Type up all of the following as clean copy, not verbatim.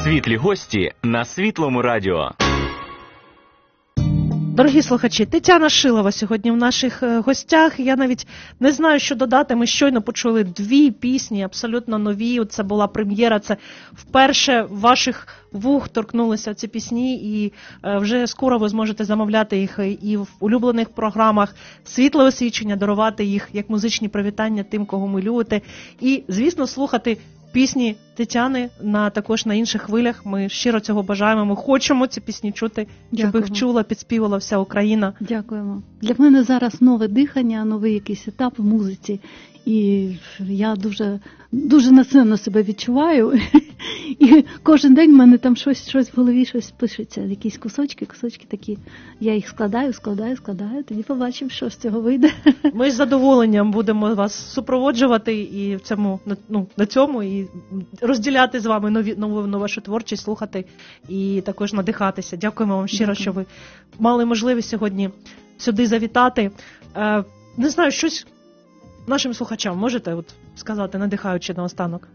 Світлі гості на Світлому радіо. Дорогі слухачі, Тетяна Шилова сьогодні в наших гостях. Я навіть не знаю, що додати. Ми щойно почули 2 пісні, абсолютно нові. Це була прем'єра, це вперше ваших вух торкнулися ці пісні, і вже скоро ви зможете замовляти їх і в улюблених програмах «Світле освічення», дарувати їх як музичні привітання тим, кого ми любите. І, звісно, слухати пісні Тетяни також на інших хвилях. Ми щиро цього бажаємо. Ми хочемо ці пісні чути, щоб їх чула, підспівала вся Україна. Дякуємо. Для мене зараз нове дихання, новий якийсь етап в музиці. І я дуже насильно себе відчуваю. І кожен день в мене там щось в голові, щось пишеться. Якісь кусочки такі. Я їх складаю, тоді побачимо, що з цього вийде. Ми з задоволенням будемо вас супроводжувати і на цьому, і розділяти з вами нову вашу творчість, слухати і також надихатися. Дякуємо вам щиро, що ви мали можливість сьогодні сюди завітати. Не знаю, щось нашим слухачам можете сказати, надихаючи наостанок?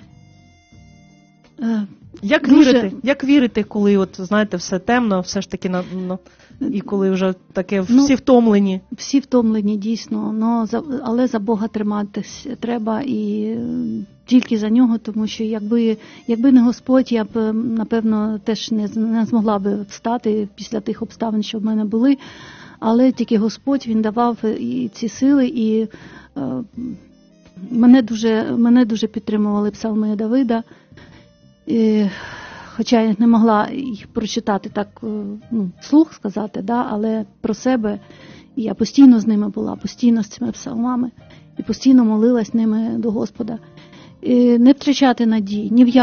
Як вірити, коли, знаєте, все темно, все ж таки, і коли вже таке всі втомлені? Всі втомлені, дійсно, але за Бога триматись треба, і тільки за нього, тому що якби не Господь, я б, напевно, теж не змогла би встати після тих обставин, що в мене були, але тільки Господь, Він давав і ці сили, і мене дуже підтримували псалми Давида. Хоча я не могла їх прочитати так, вслух сказати, але про себе я постійно з ними була, постійно з цими псалмами і постійно молилась ними до Господа. Не втрачати надії, ні в